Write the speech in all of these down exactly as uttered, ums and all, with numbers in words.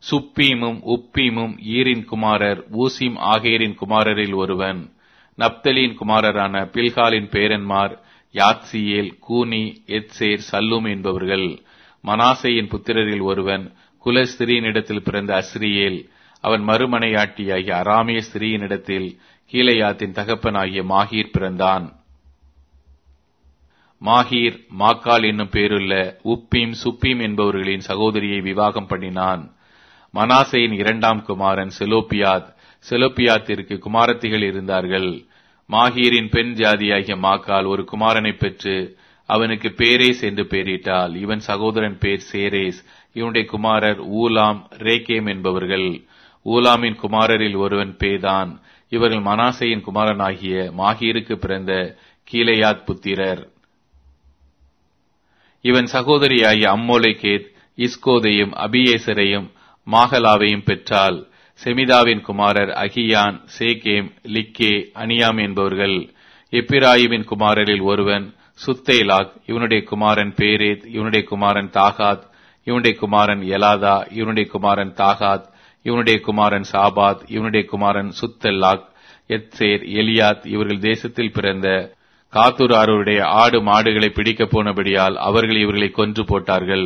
சுப்பீமும் உப்பீமும் ஈரின் குமாரர். ஊசிம் ஆகேரின் குமாரரில் ஒருவன். நப்தலியின் குமாரரான பில்காலின் பேரன்மார் யாத்சியேல், கூனி, எத்சேர், சல்லூம் என்பவர்கள். மனாசேயின் புத்திரரில் ஒருவன் குல ஸ்திரீனிடத்தில் பிறந்த அஸ்ரியேல். அவன் மறுமனையாட்டியாகிய அராமிய ஸ்திரீயினிடத்தில் கீலேயாத்தின் தகப்பனாகிய மாகீர் பிறந்தான். மாகீர் மாக்கால் என்னும் பேருள்ள உப்பீம் சுப்பீம் என்பவர்களின் சகோதரியை விவாகம் பண்ணினான். மனாசேயின் இரண்டாம் குமாரன் செலோப்பியாத். செலோப்பியாத்திற்கு குமாரத்திகள் இருந்தார்கள். மாகீரின் பெண் ஜாதியாகிய மாக்கால் ஒரு குமாரனை பெற்று அவனுக்கு பேரேஸ் என்று பெயரிட்டாள். இவன் சகோதரன் பேர் சேரேஸ். இவனுடைய குமாரர் ஊலாம், ரேகேம் என்பவர்கள். ஊலாமின் குமாரரில் ஒருவன் பேதான். இவர்கள் மனாசேயின் குமாரனாகிய மாகீருக்கு பிறந்த கீலேயாத் புத்திரர். இவன் சகோதரியாகிய அம்மோலேகேத் இஸ்கோதையும் அபியேசரையும் மாகலாவையும் பெற்றாள். செமிதாவின் குமாரர் அகியான், சேகேம், லிக்கே, அனியாம் என்பவர்கள். எப்பிராயிமின் குமாரரில் ஒருவன் சுத்தேலாக். இவனுடைய குமாரன் பேரேத். இவனுடைய குமாரன் தாகாத். இவனுடைய குமாரன் எலாதா. இவனுடைய குமாரன் தாகாத். இவனுடைய குமாரன் சாபாத். இவனுடைய குமாரன் சுத்தெல்லாக், எத்சேர், எலியாத். இவர்கள் தேசத்தில் பிறந்த காத்தூராருடைய ஆடு மாடுகளை பிடிக்கப் போனபடியால் அவர்கள் இவர்களை கொன்று போட்டார்கள்.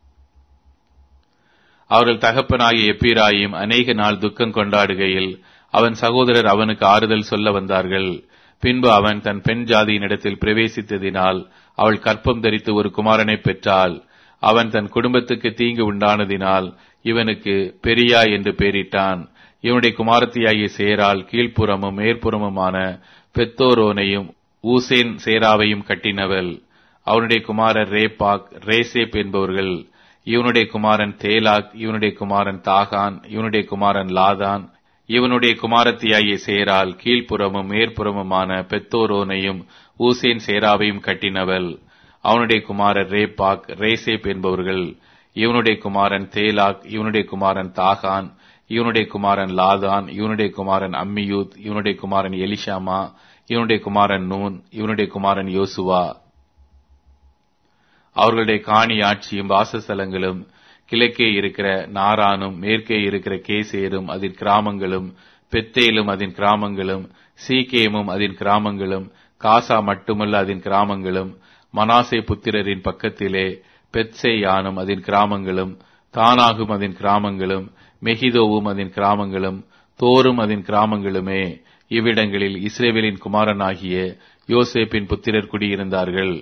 அவர்கள் தகப்பனாகிய எப்பிராயிம் அநேக நாள் துக்கம் கொண்டாடுகையில் அவன் சகோதரர் அவனுக்கு ஆறுதல் சொல்ல வந்தார்கள். பின்பு அவன் தன் பெண் ஜாதியினிடத்தில் பிரவேசித்ததினால் அவள் கற்பம் தரித்து ஒரு குமாரனை பெற்றாள். அவன் தன் குடும்பத்துக்கு தீங்கு உண்டானதினால் இவனுக்கு பெரியா என்று பெயரிட்டான். இவனுடைய குமாரத்தியாகிய சேரால் கீழ்ப்புறமும் மேற்புறமுமான பெத்தோரோனையும் ஊசேன் சேராவையும் கட்டினவள். அவனுடைய குமாரர் ரேபாக், ரேசேப் என்பவர்கள். இவனுடைய குமாரன் தேலாக். இவனுடைய குமாரன் தாகான். இவனுடைய குமாரன் லாதான். இவனுடைய குமாரத்தியாகிய சேரால் கீழ்ப்புறமும் மேற்புறமுமான பெத்தோரோனையும் ஊசேன் சேராவையும் கட்டினவள். அவனுடைய குமாரர் ரேபாக், ரேசேப் என்பவர்கள். இவனுடைய குமாரன் தேலாக். இவனுடைய குமாரன் தாகான். இவனுடைய குமாரன் லாதான். இவனுடைய குமாரன் அம்மியூத். இவனுடைய குமாரன் எலிஷாமா. இவனுடைய குமாரன் நூன். இவனுடைய குமாரன் யோசுவா. அவர்களுடைய காணி ஆட்சியும் வாசஸ்தலங்களும் கிழக்கே இருக்கிற நாரானும் மேற்கே இருக்கிற கேசேரும் அதன் கிராமங்களும் பெத்தேலும் அதன் கிராமங்களும் சீகேமும் அதன் கிராமங்களும் காசா மட்டுமல்ல அதன் கிராமங்களும் மனாசே புத்திரரின் பக்கத்திலே பெத்சேயானும் அதன் கிராமங்களும் தானாகும் அதன் கிராமங்களும் மெகிதோவும் அதன் கிராமங்களும் தோரும் அதன் கிராமங்களுமே. இவ்விடங்களில் இஸ்ரவேலின் குமாரனாகிய யோசேப்பின் புத்திரர் குடியிருந்தார்கள்.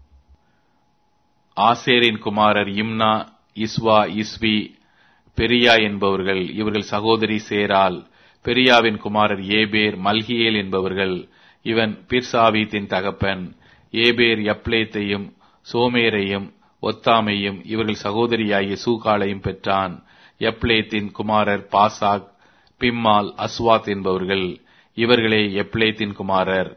ஆசேரின் குமாரர் இம்னா, இஸ்வா, இஸ்வி, பெரியா என்பவர்கள். இவர்கள் சகோதரி சேரால். பெரியாவின் குமாரர் ஏபேர், மல்கியேல் என்பவர்கள். இவன் பிர்சாவீத்தின் தகப்பன். ஏபேர் யப்லேத்தையும் சோமேரையும் ஒத்தாமையும் இவர்கள் சகோதரியாகிய சூகாலையும் பெற்றான். யப்லேத்தின் குமாரர் பாசாக், பிம்மால், அஸ்வாத் என்பவர்கள். இவர்களே யப்லேத்தின் குமாரர்.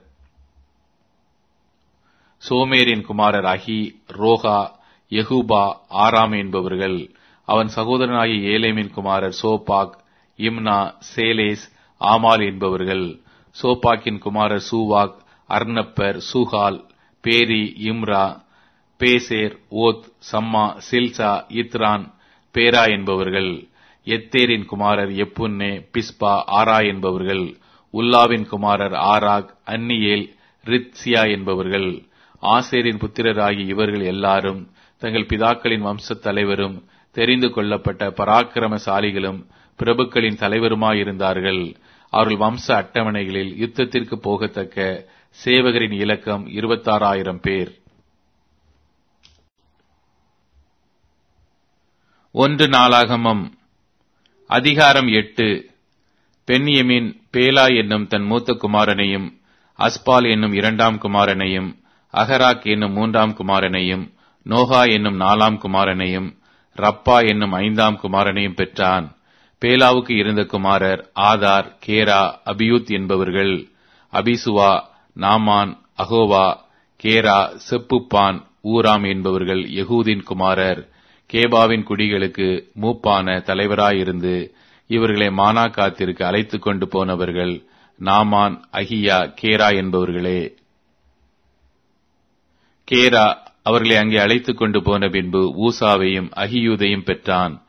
சோமேரின் குமாரர் அகி, ரோகா, யெகூபா, ஆராம் என்பவர்கள். அவன் சகோதரனாகிய ஏலேமின் குமாரர் சோபாக், இம்னா, சேலேஸ், ஆமால் என்பவர்கள். சோபாக்கின் குமாரர் சூவாக், அர்னப்பர், சூகால், பேரி, இம்ரா, பேசேர், ஓத், சம்மா, சில்சா, இத்ரான், பேரா என்பவர்கள். எத்தேரின் குமாரர் எப்புன்னே, பிஸ்பா, ஆரா என்பவர்கள். உல்லாவின் குமாரர் ஆராக், அன்னியேல், ரித்சியா என்பவர்கள். ஆசேரின் புத்திரராகி இவர்கள் எல்லாரும் தங்கள் பிதாக்களின் வம்சத் தலைவரும் தெரிந்து கொள்ளப்பட்ட பராக்கிரமசாலிகளும் பிரபுக்களின் தலைவருமாயிருந்தார்கள். அவர்கள் வம்ச அட்டவணைகளில் யுத்தத்திற்கு போகத்தக்க சேவகரின் இலக்கம் இருபத்தாறாயிரம் பேர். ஒன்று நாளாகமம் அதிகாரம் எட்டு. பென்யமீன் பேலா என்னும் தன் மூத்த குமாரனையும் அஸ்பால் என்னும் இரண்டாம் குமாரனையும் அகராக் என்னும் மூன்றாம் குமாரனையும் நோகா என்னும் நாலாம் குமாரனையும் ரப்பா என்னும் ஐந்தாம் குமாரனையும் பெற்றான். பேலாவுக்கு இருந்த குமாரர் ஆதார், கேரா, அபியூத் என்பவர்கள். அபிசுவா, நாமான், அகோவா, கேரா, செப்புப்பான், ஊராம் என்பவர்கள் யெகூதின் குமாரர். கேபாவின் குடிகளுக்கு மூப்பான தலைவராயிருந்து இவர்களை மானாக்காத்திற்கு அழைத்துக் கொண்டு போனவர்கள் நாமான், அகியா, கேரா என்பவர்களே. கேரா அவர்களை அங்கே அழைத்துக் கொண்டு போன பின்பு ஊசாவையும் அகியூதையும் பெற்றான்.